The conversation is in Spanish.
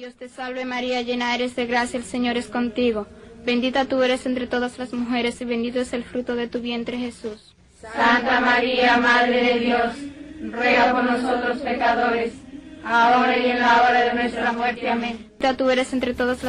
Dios te salve María, llena eres de gracia, el Señor es contigo. Bendita tú eres entre todas las mujeres y bendito es el fruto de tu vientre Jesús. Santa María, Madre de Dios, ruega por nosotros pecadores, ahora y en la hora de nuestra muerte. Amén. Bendita tú eres entre todas las